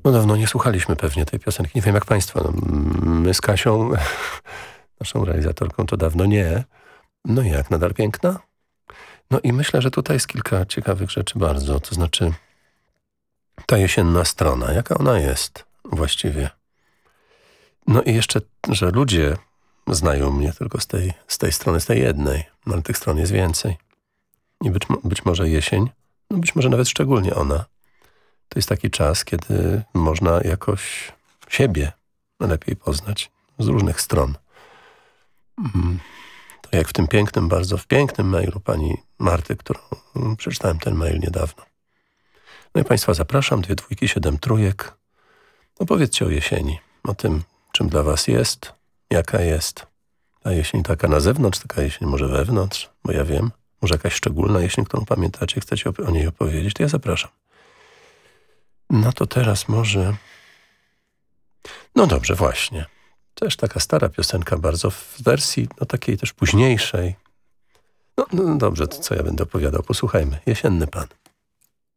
No dawno nie słuchaliśmy pewnie tej piosenki. Nie wiem jak państwo. No, my z Kasią, naszą realizatorką, to dawno nie. No i jak, nadal piękna? No i myślę, że tutaj jest kilka ciekawych rzeczy bardzo. To znaczy ta jesienna strona, jaka ona jest właściwie. No i jeszcze, że ludzie znają mnie tylko z tej strony, z tej jednej. No ale tych stron jest więcej. I być może jesień, no być może nawet szczególnie ona. To jest taki czas, kiedy można jakoś siebie lepiej poznać z różnych stron. To jak w tym pięknym, bardzo w pięknym mailu pani Marty, którą przeczytałem ten mail niedawno. No i państwa zapraszam, 2 dwójki, 7 trójek. Opowiedzcie o jesieni, o tym, czym dla was jest, jaka jest. Ta jesień taka na zewnątrz, taka jesień może wewnątrz, bo ja wiem, może jakaś szczególna jesień, którą pamiętacie, chcecie o niej opowiedzieć, to ja zapraszam. No to teraz może... No dobrze, właśnie. Też taka stara piosenka bardzo w wersji takiej też późniejszej. No dobrze, to co ja będę opowiadał? Posłuchajmy. Jesienny Pan.